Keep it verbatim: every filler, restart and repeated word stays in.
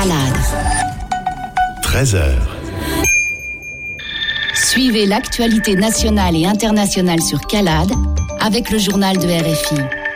Calade. treize heures. Suivez l'actualité nationale et internationale sur Calade avec le journal de R F I.